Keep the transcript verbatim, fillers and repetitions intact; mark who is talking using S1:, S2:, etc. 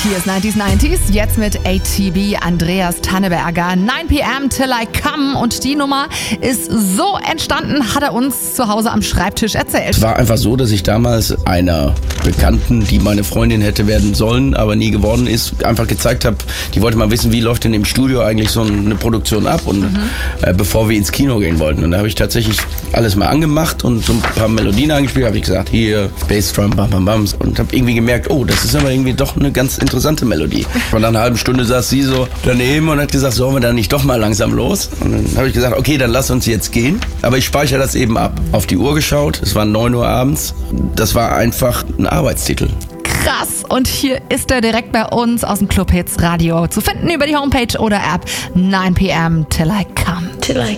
S1: Hier ist neunzig neunzig, jetzt mit A T B, Andreas Tanneberger, nine p m till I come. Und die Nummer ist so entstanden, hat er uns zu Hause am Schreibtisch erzählt.
S2: Es war einfach so, dass ich damals einer Bekannten, die meine Freundin hätte werden sollen, aber nie geworden ist, einfach gezeigt habe, die wollte mal wissen, wie läuft denn im Studio eigentlich so eine Produktion ab, und mhm. äh, bevor wir ins Kino gehen wollten. Und da habe ich tatsächlich alles mal angemacht und so ein paar Melodien angespielt, habe ich gesagt, hier, Bassdrum, bam, bam, bam, und habe irgendwie gemerkt, oh, das ist aber irgendwie doch eine ganz interessante Melodie. Und nach einer halben Stunde saß sie so daneben und hat gesagt, sollen wir da nicht doch mal langsam los? Und dann habe ich gesagt, okay, dann lass uns jetzt gehen. Aber ich speichere das eben ab. Auf die Uhr geschaut, es war neun Uhr abends. Das war einfach ein Arbeitstitel.
S1: Krass. Und hier ist er direkt bei uns aus dem Club Hits Radio zu finden über die Homepage oder App nine p m till I come.
S3: Till I